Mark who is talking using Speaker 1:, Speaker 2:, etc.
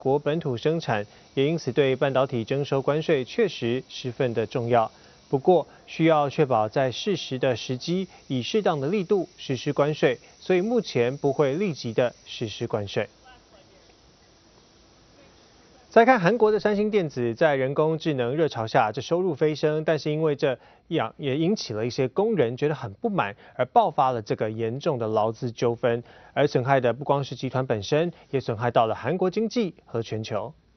Speaker 1: 国本土生产，也因此对半导体征收关税确实十分的重要。不过，需要确保在适时的时机，以适当的力度实施关税，所以目前不会立即的实施关税。再看韩国的三星电子，在人工智能热潮下，这收入飞升，但是因为这样也引起了一些工人觉得很不满，而爆发了这个严重的劳资纠纷，而损害的不光是集团本身，也损害到了韩国经济和全球。